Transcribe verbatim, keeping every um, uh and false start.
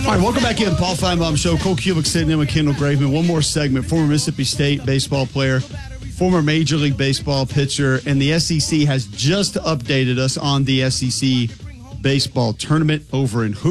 All right, welcome back in. Paul Feinbaum Show. Cole Cubic sitting in with Kendall Graveman. One more segment. Former Mississippi State baseball player, former Major League Baseball pitcher, and the S E C has just updated us on the S E C baseball tournament over in Hoover.